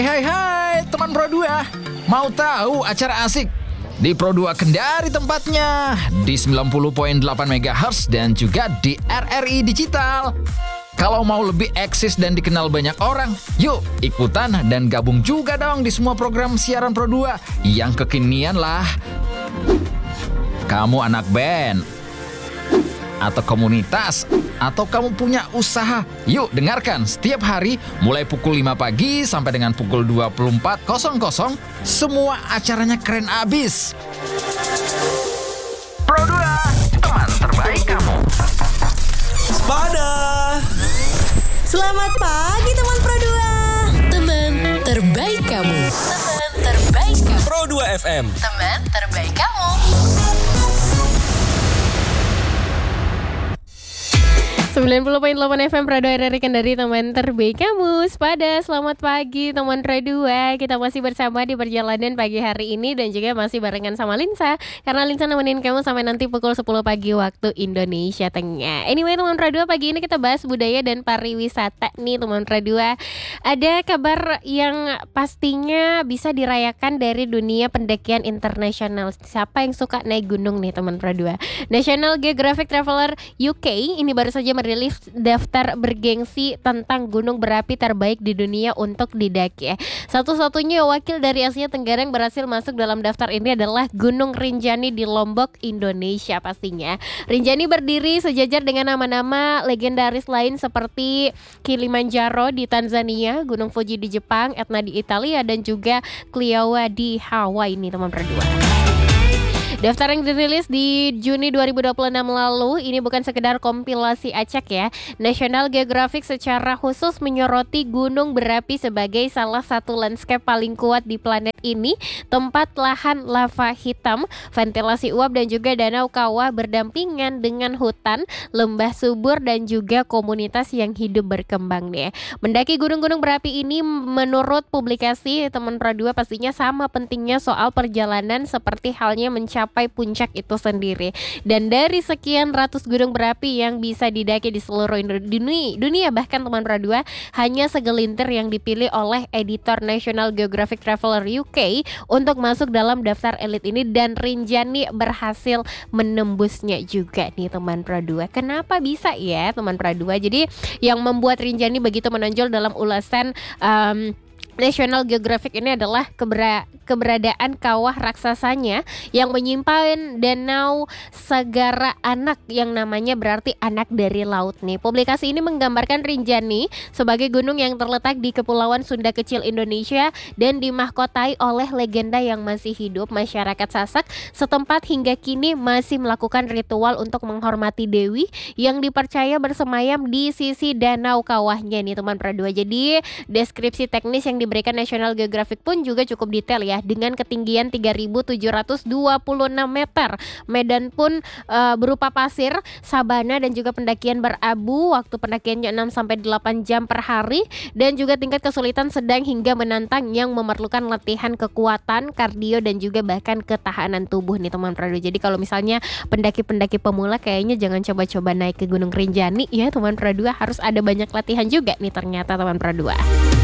Hai teman Pro 2. Mau tahu acara asik? Di Pro 2 Kendari tempatnya, di 90.8 MHz dan juga di RRI Digital. Kalau mau lebih eksis dan dikenal banyak orang, yuk ikutan dan gabung juga dong di semua program siaran Pro 2 yang kekinian lah. Kamu anak band atau komunitas, atau kamu punya usaha, yuk dengarkan setiap hari mulai pukul 5 pagi sampai dengan pukul 24.00. Semua acaranya keren abis. Pro 2, teman terbaik kamu. Sepada. Selamat pagi teman Pro 2. Teman terbaik kamu. Teman terbaik kamu. Pro 2 FM. Teman terbaik kamu. 90.8 FM Pro 2 RRI Kendari, teman terbaik kamu. Sepada, selamat pagi teman Pro 2. Kita masih bersama di perjalanan pagi hari ini dan juga masih barengan sama Linsa, karena Linsa nemenin kamu sampai nanti pukul 10 pagi waktu Indonesia Tengah. Anyway teman Pro 2, pagi ini kita bahas budaya dan pariwisata nih teman Pro 2. Ada kabar yang pastinya bisa dirayakan dari dunia pendakian internasional. Siapa yang suka naik gunung nih teman Pro 2? National Geographic Traveler UK ini baru saja merilis daftar bergengsi tentang gunung berapi terbaik di dunia untuk didaki. Satu-satunya wakil dari Asia Tenggara yang berhasil masuk dalam daftar ini adalah Gunung Rinjani di Lombok, Indonesia pastinya. Rinjani berdiri sejajar dengan nama-nama legendaris lain seperti Kilimanjaro di Tanzania, Gunung Fuji di Jepang, Etna di Italia, dan juga Kiowa di Hawaii ini teman berdua. Daftar yang dirilis di Juni 2026 lalu ini bukan sekedar kompilasi acak ya. National Geographic secara khusus menyoroti gunung berapi sebagai salah satu landscape paling kuat di planet ini. Tempat lahan lava hitam, ventilasi uap dan juga danau kawah berdampingan dengan hutan, lembah subur dan juga komunitas yang hidup berkembang nih. Mendaki gunung-gunung berapi ini menurut publikasi teman Pro 2 pastinya sama pentingnya soal perjalanan seperti halnya mencapai puncak itu sendiri. Dan dari sekian ratus gunung berapi yang bisa didaki di seluruh dunia, bahkan teman Pro 2 hanya segelintir yang dipilih oleh editor National Geographic Traveler UK untuk masuk dalam daftar elit ini, dan Rinjani berhasil menembusnya juga nih teman Pro 2. Kenapa bisa ya teman Pro 2? Jadi yang membuat Rinjani begitu menonjol dalam ulasan National Geographic ini adalah keberadaan kawah raksasanya yang menyimpan danau Sagara Anak yang namanya berarti anak dari laut nih. Publikasi ini menggambarkan Rinjani sebagai gunung yang terletak di Kepulauan Sunda Kecil Indonesia dan dimahkotai oleh legenda yang masih hidup. Masyarakat Sasak setempat hingga kini masih melakukan ritual untuk menghormati dewi yang dipercaya bersemayam di sisi danau kawahnya nih teman Pro 2. Jadi deskripsi teknis yang diberikan National Geographic pun juga cukup detail ya, dengan ketinggian 3.726 meter. Medan pun berupa pasir, sabana dan juga pendakian berabu. Waktu pendakiannya 6-8 jam per hari dan juga tingkat kesulitan sedang hingga menantang yang memerlukan latihan kekuatan, kardio dan juga bahkan ketahanan tubuh nih teman Pro 2. Jadi kalau misalnya pendaki-pendaki pemula kayaknya jangan coba-coba naik ke Gunung Rinjani ya teman Pro 2, harus ada banyak latihan juga nih ternyata teman Pro 2.